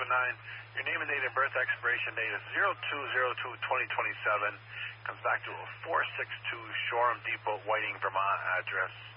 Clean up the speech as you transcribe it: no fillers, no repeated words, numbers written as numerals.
Your name and date of birth, expiration date is 02/02/2027. Comes back to a 462 Shoreham Depot, Whiting, Vermont address.